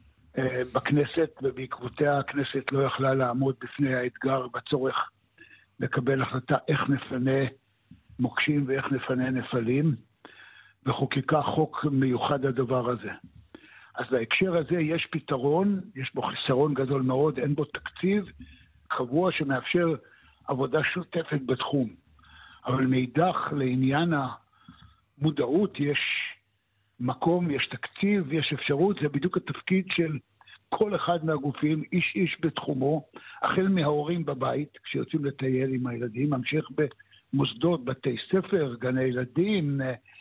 בכנסת, ובעקבותיה הכנסת לא יכלה לעמוד בפני האתגר בצורך לקבל החלטה איך נפנה מוקשים ואיך נפנה נפלים, וחוקקה חוק מיוחד הדבר הזה. אז בהקשר הזה יש פתרון, יש בו חיסרון גדול מאוד, אין בו תקציב קבוע שמאפשר עבודה שותפת בתחום. אבל מאידך לעניין המודעות יש מקום, יש תקציב, יש אפשרות, זה בדיוק התפקיד של כל אחד מהגופים, איש בתחומו, החל מההורים בבית, כשיוצאים לטייל עם הילדים, ממשיך במוסדות, בתי ספר, גני ילדים,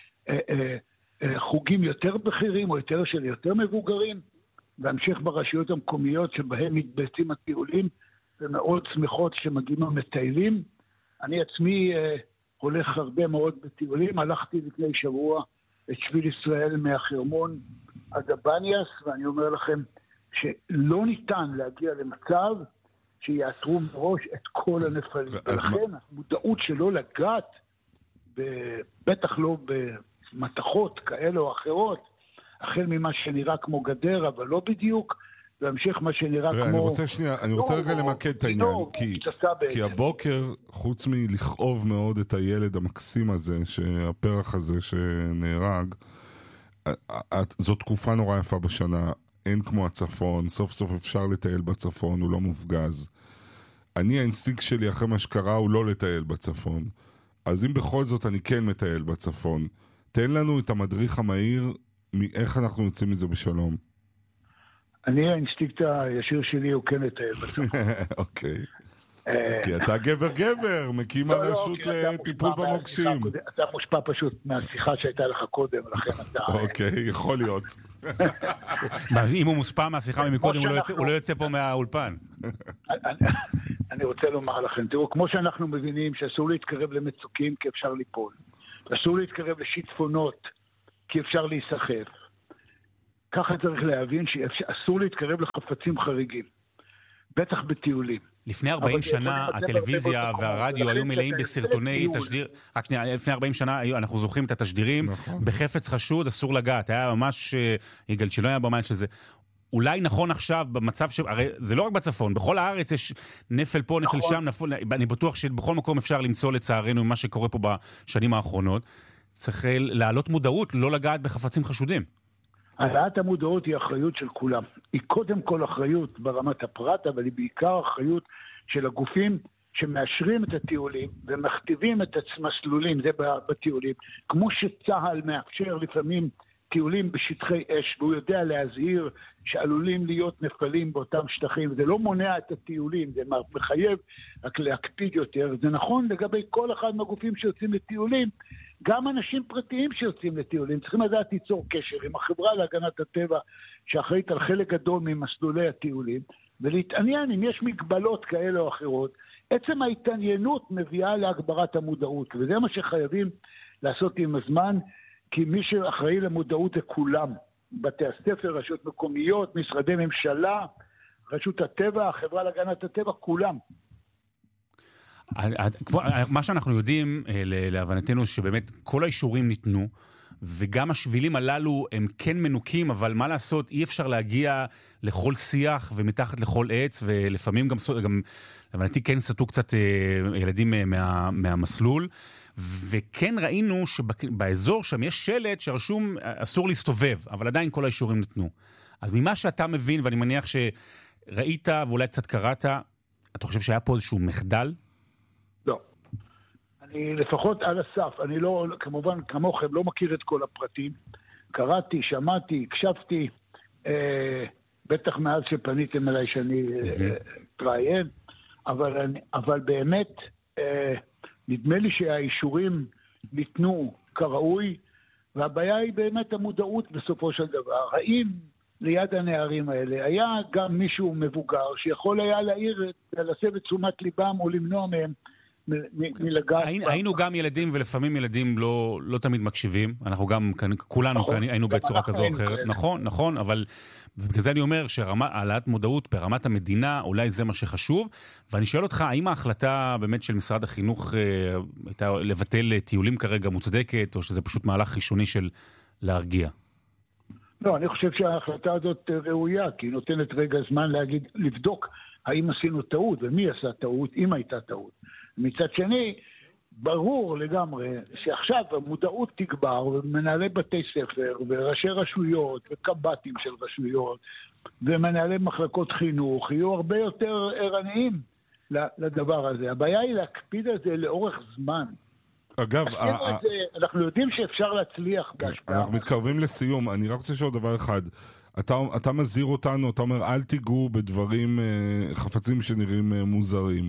חוגים יותר בכירים או יותר מבוגרים, והמשיך ברשויות המקומיות שבהם מתבצעים הטיולים, ומאוד שמחות שמגיעים המטיילים. אני עצמי הולך הרבה מאוד בטיולים, הלכתי לפני שבוע את שביל ישראל מהחרמון עד הבניאס, ואני אומר לכם שלא ניתן להגיע למצב שיאתרו מראש את כל הנפלים. ולכן המודעות שלא לגעת, בטח לא במתחות כאלה או אחרות, החל ממה שנראה כמו גדר, אבל לא בדיוק, והמשך מה שנראה כמו... אני רוצה רגע למקד את העניין, כי הבוקר, חוץ מלכאוב מאוד את הילד המקסים הזה, הפרח הזה שנהרג, זו תקופה נורא יפה בשנה, אין כמו הצפון, סוף סוף אפשר לטייל בצפון, הוא לא מופגז. האינסטינקט שלי אחרי מה שקרה הוא לא לטייל בצפון. אז אם בכל זאת אני כן מטייל בצפון, תן לנו את המדריך המהיר מאיך אנחנו יוצאים מזה בשלום. האינסטינקט הישיר שלי הוא כן לטייל בצפון. אוקיי. כי אתה גבר, מקים הרשות לטיפול במוקשים. אתה מושפע פשוט מהשיחה שהייתה לך קודם, לכן אתה... אוקיי, יכול להיות. אם הוא מושפע מהשיחה מקודם, הוא לא יוצא פה מהאולפן. אני רוצה לומר לכם, תראו, כמו שאנחנו מבינים שאסור להתקרב למצוקים כי אפשר ליפול, אסור להתקרב לשיטפונות כי אפשר להיסחף, ככה צריך להבין שאסור להתקרב לחפצים חריגים. בטח בטיולים. לפני 40 שנה הטלוויזיה והרדיו היו מלאים בסרטוני תשדיר, רק שנייה, לפני 40 שנה אנחנו זוכרים את התשדירים, בחפץ חשוד אסור לגעת, היה ממש יגאל שלא היה במים של זה. אולי נכון עכשיו במצב הרי זה לא רק בצפון, בכל הארץ יש נפל פה, נפל שם, אני בטוח שבכל מקום אפשר למצוא לצערנו מה שקורה פה בשנים האחרונות, צריך להעלות מודעות, לא לגעת בחפצים חשודים. העלאת המודעות היא אחריות של כולם. היא קודם כל אחריות ברמת הפרט, אבל היא בעיקר אחריות של הגופים שמאשרים את הטיולים ומכתיבים את המסלולים, זה בטיולים. כמו שצהל מאפשר לפעמים טיולים בשטחי אש, והוא יודע להזהיר שעלולים להיות נפלים באותם שטחים, זה לא מונע את הטיולים, זה מחייב רק להקפיד יותר. זה נכון לגבי כל אחד מהגופים שיוצאים לטיולים, גם אנשים פרטיים שיוצאים לטיולים, צריכים לדעת ליצור קשר עם החברה להגנת הטבע, שאחראית על חלק גדול ממסלולי הטיולים, ולהתעניין אם יש מגבלות כאלה או אחרות. עצם ההתעניינות מביאה להגברת המודעות, וזה מה שחייבים לעשות עם הזמן, כי מי שאחראי למודעות זה כולם, בתי הספר, רשויות מקומיות, משרדי ממשלה, רשות הטבע, החברה להגנת הטבע, כולם. מה שאנחנו יודעים להבנתנו שבאמת כל האישורים ניתנו, וגם השבילים הללו הם כן מנוקים, אבל מה לעשות, אי אפשר להגיע לכל שיח ומתחת לכל עץ, ולפעמים גם להבנתי כן סתו קצת ילדים מהמסלול, וכן ראינו שבאזור שם יש שלט שרשום אסור להסתובב, אבל עדיין כל האישורים ניתנו. אז ממה שאתה מבין, ואני מניח שראית ואולי קצת קראת, אתה חושב שהיה פה איזשהו מחדל? לא. אני לפחות על הסף, אני לא, כמובן כמוכם, לא מכיר את כל הפרטים. קראתי, שמעתי, הקשבתי, בטח מאז שפניתם אליי שאני אתראיין, אבל באמת, נדמה לי שהאישורים ניתנו כראוי, והבעיה היא באמת המודעות בסופו של דבר. האם ליד הנערים האלה היה גם מישהו מבוגר שיכול היה להסב את תשומת ליבם או למנוע מהם מלגעת? היינו גם ילדים, ולפעמים ילדים לא תמיד מקשיבים. אנחנו גם, כולנו היינו בצורה כזו או אחרת. נכון, אבל בגלל זה אני אומר שהעלאת מודעות ברמת המדינה, אולי זה מה שחשוב. ואני שואל אותך, האם ההחלטה באמת של משרד החינוך הייתה לבטל טיולים כרגע מוצדקת, או שזה פשוט מהלך ראשוני של להרגיע? לא, אני חושב שההחלטה הזאת ראויה, כי היא נותנת רגע זמן לבדוק האם עשינו טעות, ומי עשה טעות, אם הייתה טעות. מצד שני, ברור לגמרי שעכשיו המודעות תגבר, ומנהלי בתי ספר, וראשי רשויות, וקב"טים של רשויות, ומנהלי מחלקות חינוך, יהיו הרבה יותר ערניים לדבר הזה. הבעיה היא להקפיד על זה לאורך זמן. אגב, אנחנו יודעים שאפשר להצליח בהשפעה. אנחנו מתקרבים לסיום. אני רק רוצה לשאול דבר אחד. אתה מזהיר אותנו, אתה אומר, אל תיגעו בדברים, חפצים שנראים מוזרים.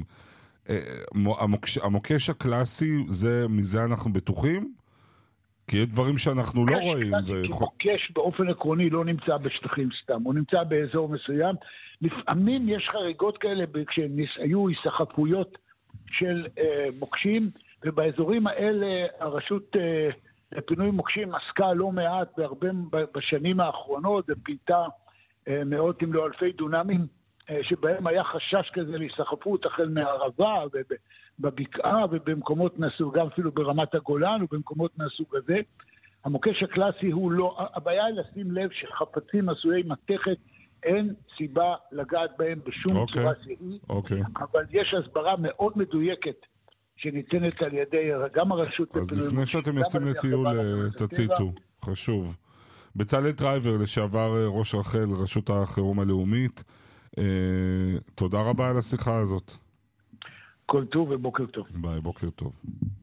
המוקש הקלאסי, מזה אנחנו בטוחים? כי יש דברים שאנחנו לא רואים. מוקש באופן עקרוני לא נמצא בשטחים סתם, הוא נמצא באזור מסוים. לפעמים יש חריגות כאלה כשהיו הסחפויות של מוקשים, ובאזורים האלה הרשות לפינוי מוקשים עסקה לא מעט בהרבה בשנים האחרונות, ופינתה מאות אם לא אלפי דונמים, שבהם היה חשש כזה להיסחפות החל מהערבה ובבקעה ובמקומות מהסוג, גם אפילו ברמת הגולן ובמקומות מהסוג הזה. המוקש הקלאסי הוא לא, הבעיה היא לשים לב שחפצים עשויי מתכת אין סיבה לגעת בהם בשום צורה שהיא, אבל יש הסברה מאוד מדויקת שניתנת על ידי גם הרשות. אז לפני שאתם יוצאים לטיול תציצו, חשוב. בצלאל טרייבר, לשעבר ראש רח"ל, רשות החירום הלאומית, תודה רבה על השיחה הזאת. כל טוב ובוקר טוב. ביי, בוקר טוב.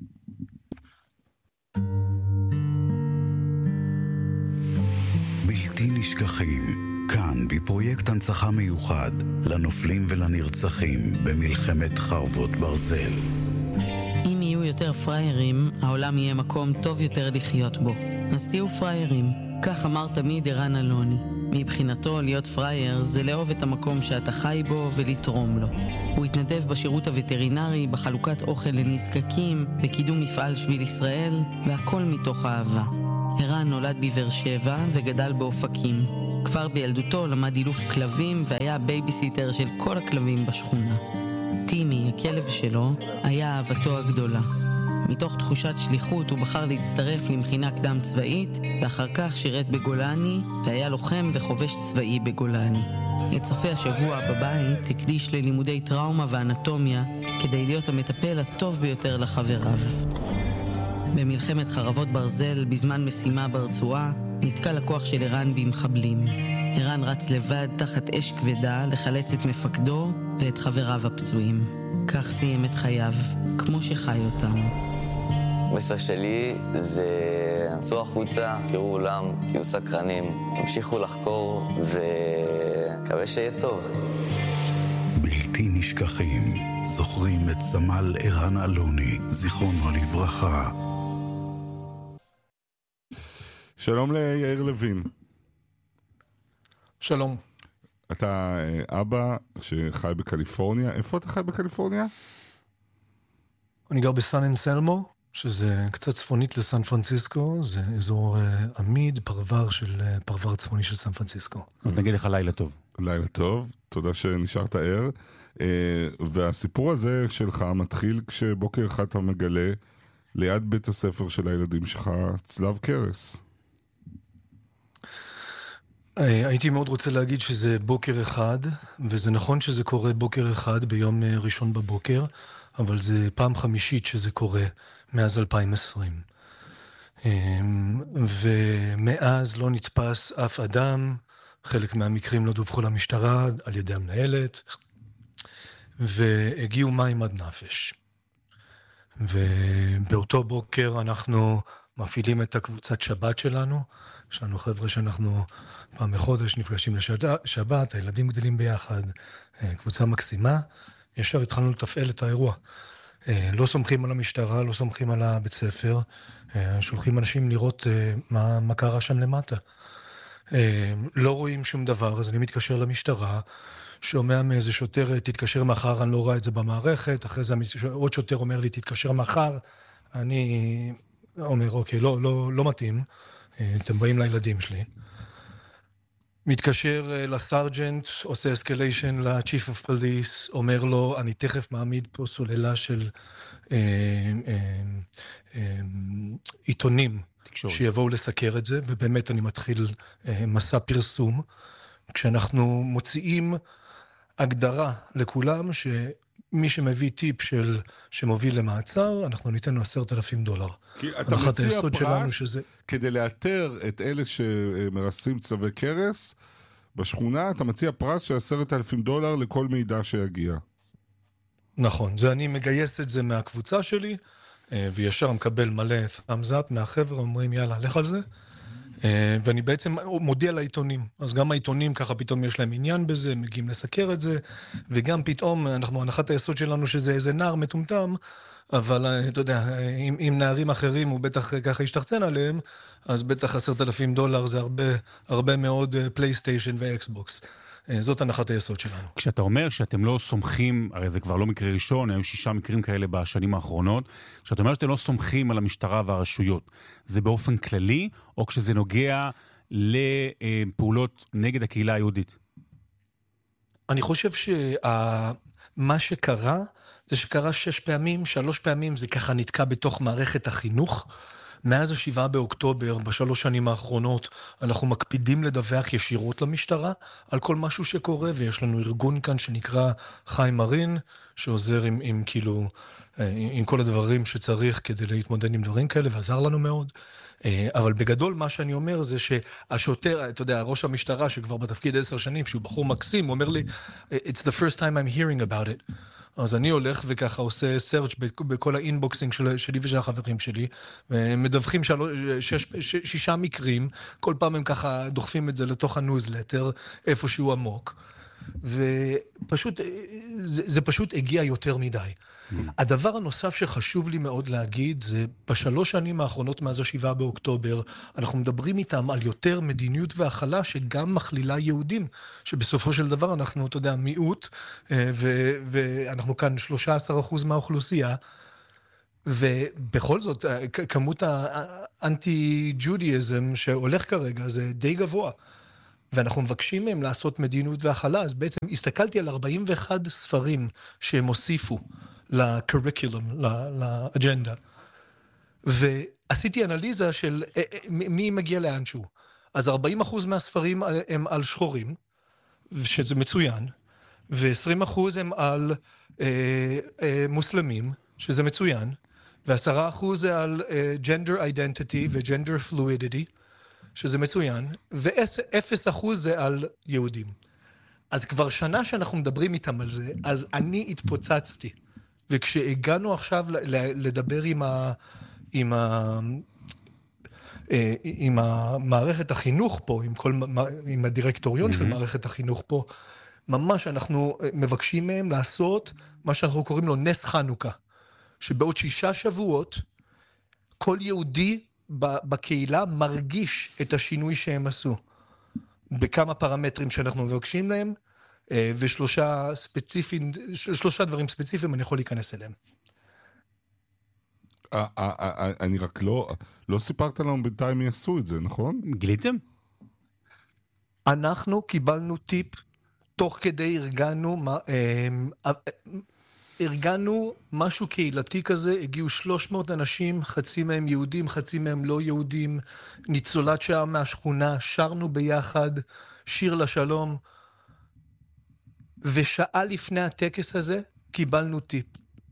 בלתי נשכחים, כאן בפרויקט הנצחה מיוחד לנופלים ולנרצחים במלחמת חרבות ברזל. אם יהיו יותר פריירים, העולם יהיה מקום טוב יותר לחיות בו. אז תהיו פריירים. כך אמר תמיד ערן אלוני. מבחינתו להיות פרייר זה לאהוב את המקום שאתה חי בו ולתרום לו. הוא התנדב בשירות הווטרינרי, בחלוקת אוכל לנזקקים, בקידום מפעל שביל ישראל, והכל מתוך אהבה. ערן נולד בבאר שבע וגדל באופקים. כבר בילדותו למד אילוף כלבים והיה בייביסיטר של כל הכלבים בשכונה. טימי, הכלב שלו, היה אהבתו הגדולה. מתוך תחושת שליחות הוא בחר להצטרף למכינה קדם צבאית, ואחר כך שירת בגולני, והיה לוחם וחובש צבאי בגולני. את סופי השבוע בבית הקדיש ללימודי טראומה ואנטומיה, כדי להיות המטפל הטוב ביותר לחבריו. במלחמת חרבות ברזל, בזמן משימה ברצועה, נתקע לקוח של ערן במחבלים. ערן רץ לבד תחת אש כבדה לחלץ את מפקדו ואת חבריו הפצועים. כך סיים את חייו, כמו שחי אותם. המסר שלי זה צאו החוצה, תראו עולם, תהיו סקרנים, תמשיכו לחקור ומקווה שיהיה טוב. בלתי נשכחים, זוכרים את סמל ערן אלוני, זיכרונו לברכה. שלום ליאיר לוין. שלום. אתה אבא שחי בקליפורניה. איפה אתה חי בקליפורניה? אני גר בסן אנסלמו, שזה קצת צפונית לסן פרנסיסקו. זה אזור עמיד, פרבר צפוני של סן פרנסיסקו. אז נגיד לך לילה טוב. לילה טוב, תודה שנשארת ער. והסיפור הזה שלך מתחיל כשבוקר אחד אתה מגלה ליד בית הספר של הילדים שלך צלב קרס. הייתי מאוד רוצה להגיד שזה בוקר אחד, וזה נכון שזה קורה בוקר אחד ביום ראשון בבוקר, אבל זה פעם חמישית שזה קורה מאז 2020. ומאז לא נתפס אף אדם, חלק מהמקרים לא דווחו למשטרה על ידי המנהלת, והגיעו מים עד נפש. ובאותו בוקר אנחנו מפעילים את הקבוצת שבת שלנו, יש לנו חבר'ה שאנחנו פעם בחודש נפגשים לשבת, הילדים גדלים ביחד, קבוצה מקסימה, ישר התחלנו לתפעל את האירוע. לא סומכים על המשטרה, לא סומכים על הבית ספר, שולחים אנשים לראות מה קרה שם למטה. לא רואים שום דבר, אז אני מתקשר למשטרה, שומע מאיזה שוטר, תתקשר מחר, אני לא רואה את זה במערכת, אחרי זה עוד שוטר אומר לי, תתקשר מחר, אני אומר, אוקיי, לא מתאים, אתם באים לילדים שלי. מתקשר לסרג'נט, עושה אסקליישן לצ'יף אוף פוליס, אומר לו, אני תכף מעמיד פה סוללה של עיתונים שיבואו לסקר את זה, ובאמת אני מתחיל מסע פרסום, כשאנחנו מוציאים הגדרה לכולם שמי שמביא טיפ שמוביל למעצר, אנחנו ניתן לו $10,000. כי אתה מציע פרס כדי לאתר את אלה שמרסים צלבי קרס בשכונה, אתה מציע פרס של $10,000 לכל מידע שיגיע. נכון, זה אני מגייס את זה מהקבוצה שלי, וישר מקבל מלא thumbs up מהחבר'ה, אומרים יאללה, לך על זה. ואני בעצם מודיע לעיתונים, אז גם העיתונים ככה פתאום יש להם עניין בזה, מגיעים לסקר את זה, וגם פתאום הנחת היסוד שלנו שזה איזה נער מטומטם, אבל אתה יודע, אם נערים אחרים הוא בטח ככה ישתחצן עליהם, אז בטח $10,000 זה הרבה מאוד פלייסטיישן ואקסבוקס. זאת הנחת היסוד שלנו. כשאתה אומר שאתם לא סומכים, הרי זה כבר לא מקרה ראשון, היו 6 מקרים כאלה בשנים האחרונות, כשאתה אומר שאתם לא סומכים על המשטרה והרשויות, זה באופן כללי, או כשזה נוגע לפעולות נגד הקהילה היהודית? אני חושב שמה שקרה, זה שקרה 6 פעמים, 3 פעמים זה ככה נתקע בתוך מערכת החינוך, מאז 7 באוקטובר, ב3 שנים האחרונות, אנחנו מקפידים לדווח ישירות למשטרה על כל משהו שקורה, ויש לנו ארגון כאן שנקרא חיים מרין, שעוזר עם כל הדברים שצריך כדי להתמודד עם דברים כאלה, ועזר לנו מאוד. אבל בגדול מה שאני אומר זה שהשוטר, אתה יודע, ראש המשטרה שכבר בתפקיד 10 שנים, שהוא בחור מקסים, הוא אומר לי, It's the first time I'm hearing about it. אז אני הולך וככה עושה search בכל האינבוקסינג שלי ושל החברים שלי, ומדווחים 6 מקרים, כל פעם הם ככה דוחפים את זה לתוך הניוזלטר, איפשהו עמוק, ופשוט, זה פשוט הגיע יותר מדי. הדבר הנוסף שחשוב לי מאוד להגיד, זה ב3 שנים האחרונות מאז 7 באוקטובר, אנחנו מדברים איתם על יותר מדיניות והחלה שגם מכלילה יהודים, שבסופו של דבר אנחנו, אתה יודע, מיעוט, ואנחנו כאן 13% מהאוכלוסייה, ובכל זאת, כמות האנטי-ג'ודיאזם שהולך כרגע זה די גבוה. ואנחנו מבקשים מהם לעשות מדיניות והכלה, אז בעצם הסתכלתי על 41 ספרים שהם הוסיפו לקוריקולום, לאג'נדה. ועשיתי אנליזה של מי מגיע לאנשהו. אז 40% מהספרים הם על שחורים, שזה מצוין, ו20% הם על מוסלמים, שזה מצוין, ו10% זה על gender identity ו-gender fluidity, שזה מצוין, ו0% זה על יהודים. אז כבר שנה שאנחנו מדברים איתם על זה, אז אני התפוצצתי. וכשהגענו עכשיו לדבר עם המערכת החינוך פה, עם הדירקטוריון של מערכת החינוך פה, ממש אנחנו מבקשים מהם לעשות מה שאנחנו קוראים לו נס חנוכה, שבעוד 6 שבועות, כל יהודי בקהילה מרגיש את השינוי שהם עשו, בכמה פרמטרים שאנחנו מבקשים להם, ושלושה דברים ספציפיים אני יכול להיכנס אליהם. אני רק לא סיפרת לנו בינתיים מי עשו את זה, נכון? גיליתם? אנחנו קיבלנו טיפ, תוך כדי ארגנו משהו קהילתי כזה, הגיעו 300 אנשים, חצי מהם יהודים, חצי מהם לא יהודים, ניצולת שעה מהשכונה, שרנו ביחד, שיר לשלום, ושעה לפני הטקס הזה קיבלנו טיפ.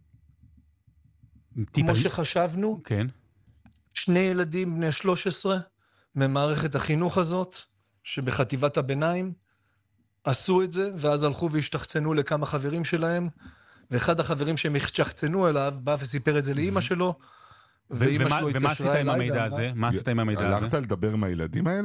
כמו שחשבנו, כן. 2 ילדים בני 13 ממערכת החינוך הזאת, שבחטיבת הביניים, עשו את זה, ואז הלכו והשתחצנו לכמה חברים שלהם, ואחד החברים שהם השתחצנו אליו, בא וסיפר את זה לאמא שלו, ואמא שלו התקשרה אליי. ומה עשית עם המידע הזה? מה עשית עם המידע הזה? הלכת לדבר עם הילדים האלה?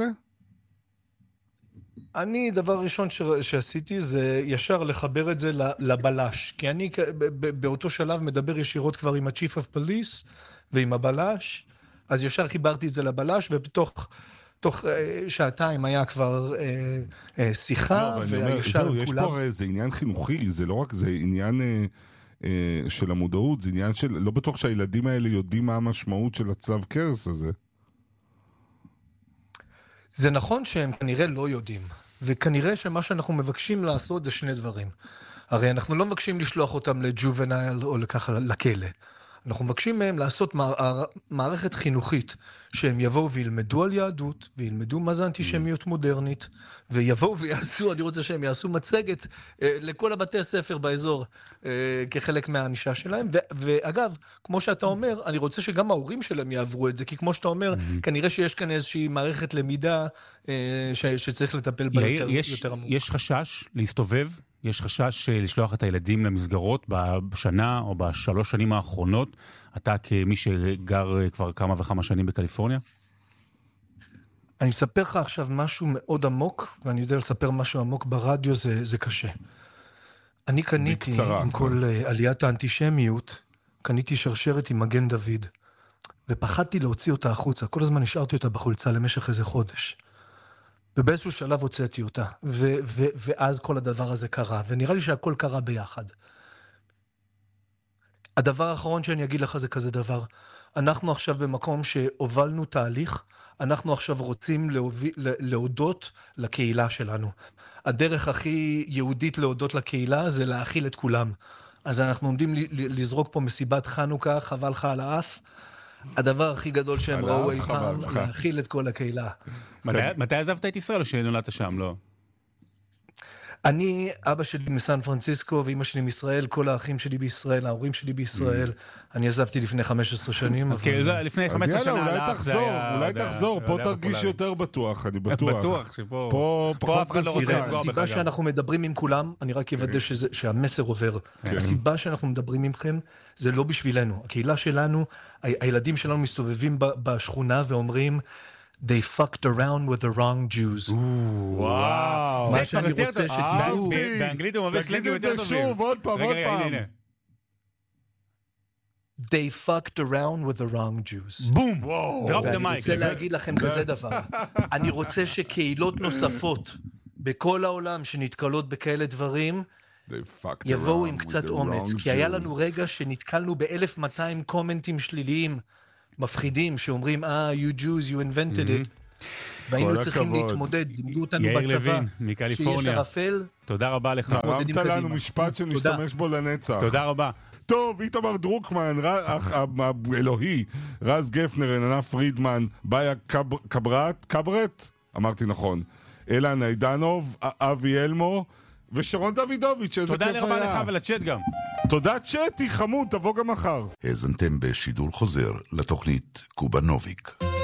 אני, דבר ראשון שעשיתי זה ישר לחבר את זה לבלש, כי אני באותו שלב מדבר ישירות כבר עם ה-Chief of Police ועם הבלש, אז ישר חיברתי את זה לבלש, ובתוך שעתיים היה כבר שיחה, זהו, יש פה איזה עניין חינוכי, זה לא רק, זה עניין של המודעות, זה עניין של, לא בטוח שהילדים האלה יודעים מה המשמעות של הצלב קרס הזה. זה נכון שהם כנראה לא יודעים, וכנראה שמה שאנחנו מבקשים לעשות זה 2 דברים. הרי אנחנו לא מבקשים לשלוח אותם לג'ובנייל או לככה לכלא. אנחנו מבקשים מהם לעשות מערכת חינוכית, שהם יבואו וילמדו על יהדות, וילמדו מה זה אנטישמיות מודרנית, ויבואו ויעשו, אני רוצה שהם יעשו מצגת לכל הבתי הספר באזור, כחלק מהענישה שלהם. ואגב, כמו שאתה אומר, אני רוצה שגם ההורים שלהם יעברו את זה, כי כמו שאתה אומר, כנראה שיש כאן איזושהי מערכת למידה שצריך לטפל בה יותר עמוק. יש חשש להסתובב? יש חשש לשלוח את הילדים למסגרות בשנה או ב3 שנים האחרונות? אתה כמי שגר כבר כמה וכמה שנים בקליפורניה? אני אספר לך עכשיו משהו מאוד עמוק, ואני יודע לספר משהו עמוק ברדיו, זה קשה. אני קניתי, עם כל עליית האנטישמיות, קניתי שרשרת עם מגן דוד, ופחדתי להוציא אותה החוצה. כל הזמן נשארתי אותה בחולצה למשך איזה חודש. ובאיזשהו שלב הוצאתי אותה, ואז כל הדבר הזה קרה, ונראה לי שהכל קרה ביחד. הדבר האחרון שאני אגיד לך זה כזה דבר, אנחנו עכשיו במקום שהובלנו תהליך, אנחנו עכשיו רוצים להודות לקהילה שלנו. הדרך הכי יהודית להודות לקהילה זה להאכיל את כולם. אז אנחנו עומדים לזרוק פה מסיבת חנוכה, חבל לך על האף, הדבר הכי גדול שהם ראו אי פעם, להאכיל את כל הקהילה. מתי עזבת את ישראל או שנולדת שם, לא? אני, אבא שלי מסן פרנסיסקו ואמא שלי מישראל, כל האחים שלי בישראל, ההורים שלי בישראל, אני עזבתי לפני 15 שנים. אז כאילו, לפני 15 שנה הלך, זה היה... אולי תחזור, פה תרגיש יותר בטוח, אני בטוח. בטוח, שפה אף אחד לא רוצה לפגוע בך. הסיבה שאנחנו מדברים עם כולם, אני רק אוודא שהמסר עובר. הסיבה שאנחנו מדברים איתכם, זה לא בשבילנו. הקהילה שלנו, הילדים שלנו מסתובבים בשכונה ואומרים, They fucked around with the wrong Jews. וואו. זה כבר יותר טוב. באנגלית הוא מביא סלנגים יותר טובים. תגיד את זה שוב, עוד פעם, עוד פעם. They fucked around with the wrong Jews. בום! drop the mic. ואני רוצה להגיד לכם כזה דבר. אני רוצה שקהילות נוספות בכל העולם שנתקלות בכאלה דברים, יבואו עם קצת אומץ, כי היה לנו רגע שנתקלנו ב-1200 קומנטים שליליים, מפחידים, שאומרים, you Jews, you invented it. והיינו צריכים להתמודד, לימדו אותנו בצבא. יאיר לוין, מקליפורניה. שיש ערפל. תודה רבה לך. תרמת לנו משפט שנשתמש בו לנצח. תודה רבה. טוב, איתמר דרוקמן, אלוהי, רז גפנר, עננה פרידמן, באיה קברט, אמרתי נכון, אילן עידנוב, אבי אלמו, ושרון דוידוביץ', איזה כיף היה. תודה רבה לך ולצ'אט גם. תודה צ'אט, היא חמוד, תבוא גם מחר. האזנתם בשידור חוזר לתוכנית קובנוביק.